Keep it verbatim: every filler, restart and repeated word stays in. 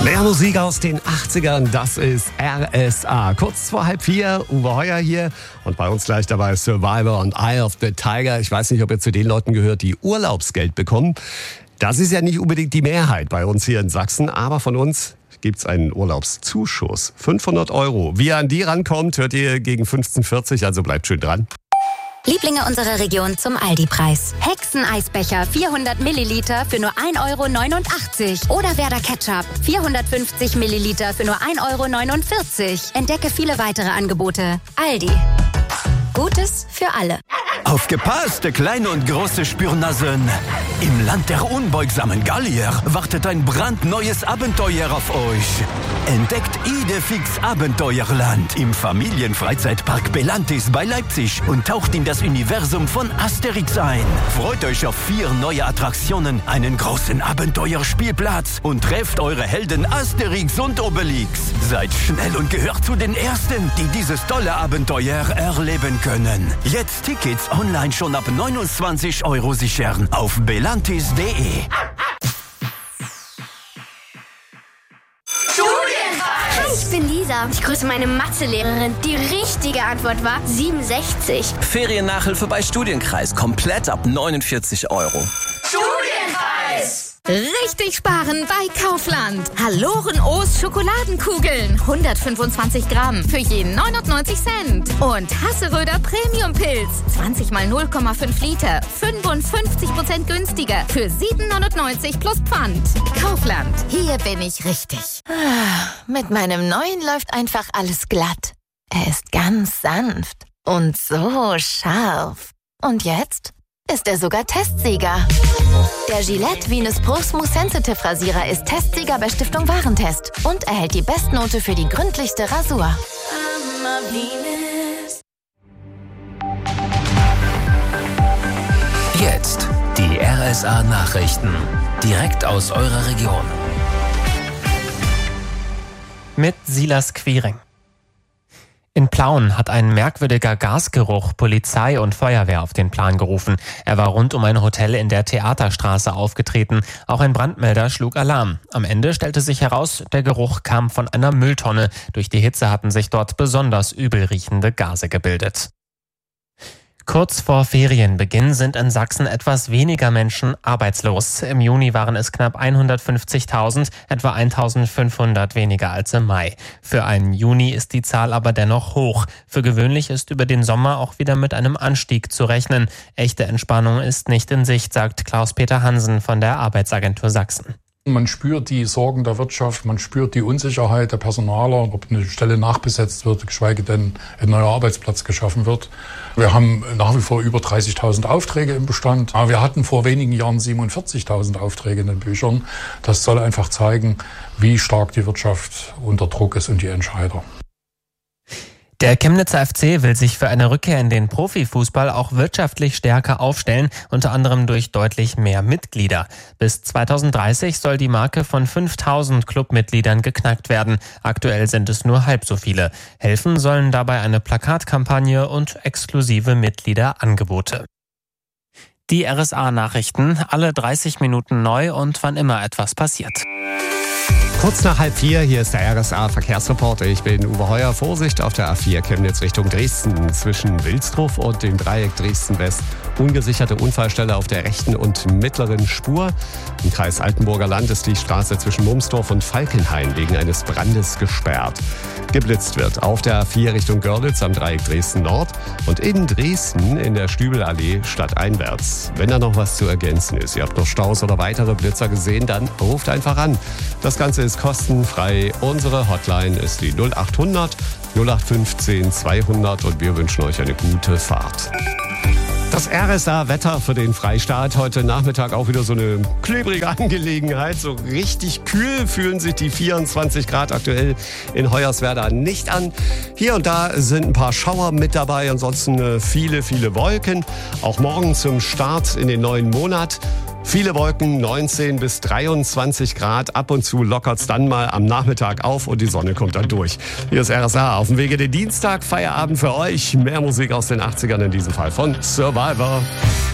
Mehr Musik aus den achtzigern, das ist R S A. Kurz vor halb vier, Uwe Heuer hier und bei uns gleich dabei Survivor und Eye of the Tiger. Ich weiß nicht, ob ihr zu den Leuten gehört, die Urlaubsgeld bekommen. Das ist ja nicht unbedingt die Mehrheit bei uns hier in Sachsen, aber von uns gibt's einen Urlaubszuschuss. fünfhundert Euro. Wie ihr an die rankommt, hört ihr gegen fünfzehn Uhr vierzig, also bleibt schön dran. Lieblinge unserer Region zum Aldi-Preis. Hexeneisbecher vierhundert Milliliter für nur ein Euro neunundachtzig. Oder Werder Ketchup vierhundertfünfzig Milliliter für nur ein Euro neunundvierzig. Entdecke viele weitere Angebote. Aldi. Gutes für alle. Aufgepasst, kleine und große Spürnasen. Im Land der unbeugsamen Gallier wartet ein brandneues Abenteuer auf euch. Entdeckt Idefix Abenteuerland im Familienfreizeitpark Belantis bei Leipzig und taucht in das Universum von Asterix ein. Freut euch auf vier neue Attraktionen, einen großen Abenteuerspielplatz und trefft eure Helden Asterix und Obelix. Seid schnell und gehört zu den Ersten, die dieses tolle Abenteuer erleben können. Jetzt Tickets online schon ab neunundzwanzig Euro sichern auf belantis punkt de. Hi, ich bin Lisa. Ich grüße meine Mathelehrerin. Die richtige Antwort war siebenundsechzig. Feriennachhilfe bei Studienkreis. Komplett ab neunundvierzig Euro. Studienpreis! Richtig sparen bei Kaufland. Haloren O's Schokoladenkugeln. hundertfünfundzwanzig Gramm für je neunundneunzig Cent. Und Hasseröder Premium Pilz. zwanzig mal null Komma fünf Liter. fünfundfünfzig Prozent günstiger. Für sieben neunundneunzig plus Pfand. Kaufland. Hier bin ich richtig. Mit meinem neuen läuft einfach alles glatt. Er ist ganz sanft und so scharf. Und jetzt ist er sogar Testsieger. Der Gillette Venus Pro Smooth Sensitive Rasierer ist Testsieger bei Stiftung Warentest und erhält die Bestnote für die gründlichste Rasur. Jetzt die R S A Nachrichten. Direkt aus eurer Region. Mit Silas Quiring. In Plauen hat ein merkwürdiger Gasgeruch Polizei und Feuerwehr auf den Plan gerufen. Er war rund um ein Hotel in der Theaterstraße aufgetreten. Auch ein Brandmelder schlug Alarm. Am Ende stellte sich heraus, der Geruch kam von einer Mülltonne. Durch die Hitze hatten sich dort besonders übel riechende Gase gebildet. Kurz vor Ferienbeginn sind in Sachsen etwas weniger Menschen arbeitslos. Im Juni waren es knapp hundertfünfzigtausend, etwa eintausendfünfhundert weniger als im Mai. Für einen Juni ist die Zahl aber dennoch hoch. Für gewöhnlich ist über den Sommer auch wieder mit einem Anstieg zu rechnen. Echte Entspannung ist nicht in Sicht, sagt Klaus-Peter Hansen von der Arbeitsagentur Sachsen. Man spürt die Sorgen der Wirtschaft, man spürt die Unsicherheit der Personaler, ob eine Stelle nachbesetzt wird, geschweige denn ein neuer Arbeitsplatz geschaffen wird. Wir haben nach wie vor über dreißigtausend Aufträge im Bestand. Aber wir hatten vor wenigen Jahren siebenundvierzigtausend Aufträge in den Büchern. Das soll einfach zeigen, wie stark die Wirtschaft unter Druck ist und die Entscheider. Der Chemnitzer F C will sich für eine Rückkehr in den Profifußball auch wirtschaftlich stärker aufstellen, unter anderem durch deutlich mehr Mitglieder. Bis zweitausenddreißig soll die Marke von fünftausend Clubmitgliedern geknackt werden. Aktuell sind es nur halb so viele. Helfen sollen dabei eine Plakatkampagne und exklusive Mitgliederangebote. Die R S A-Nachrichten, alle dreißig Minuten neu und wann immer etwas passiert. Kurz nach halb vier, hier ist der R S A-Verkehrsreporter. Ich bin Uwe Heuer. Vorsicht auf der A vier Chemnitz Richtung Dresden. Zwischen Wilsdruf und dem Dreieck Dresden-West. Ungesicherte Unfallstelle auf der rechten und mittleren Spur. Im Kreis Altenburger Land ist die Straße zwischen Mumsdorf und Falkenhain wegen eines Brandes gesperrt. Geblitzt wird auf der A vier Richtung Görlitz am Dreieck Dresden-Nord und in Dresden in der Stübelallee stadteinwärts. Wenn da noch was zu ergänzen ist, ihr habt noch Staus oder weitere Blitzer gesehen, dann ruft einfach an. Das Ganze ist kostenfrei. Unsere Hotline ist die null acht hundert null acht fünfzehn zweihundert und wir wünschen euch eine gute Fahrt. Das R S A-Wetter für den Freistaat. Heute Nachmittag auch wieder so eine klebrige Angelegenheit. So richtig kühl fühlen sich die vierundzwanzig Grad aktuell in Hoyerswerda nicht an. Hier und da sind ein paar Schauer mit dabei. Ansonsten viele, viele Wolken. Auch morgen zum Start in den neuen Monat. Viele Wolken, neunzehn bis dreiundzwanzig Grad. Ab und zu lockert's dann mal am Nachmittag auf und die Sonne kommt dann durch. Hier ist R S A auf dem Wege den Dienstag. Feierabend für euch. Mehr Musik aus den achtzigern, in diesem Fall von Survivor.